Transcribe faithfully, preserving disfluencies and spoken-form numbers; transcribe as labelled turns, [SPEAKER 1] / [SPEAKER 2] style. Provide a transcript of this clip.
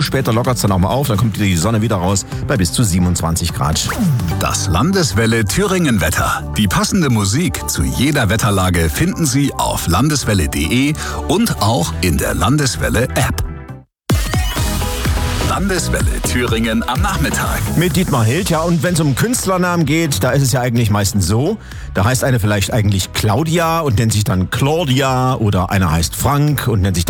[SPEAKER 1] Später lockert es dann auch mal auf, dann kommt die Sonne wieder raus bei bis zu siebenundzwanzig Grad.
[SPEAKER 2] Das Landeswelle Thüringen-Wetter. Die passende Musik zu jeder Wetterlage finden Sie auf landeswelle punkt de und auch in der Landeswelle-App. Landeswelle Thüringen am Nachmittag.
[SPEAKER 1] Mit Dietmar Hild, ja, und wenn es um Künstlernamen geht, da ist es ja eigentlich meistens so, da heißt eine vielleicht eigentlich Claudia und nennt sich dann Claudia oder einer heißt Frank und nennt sich dann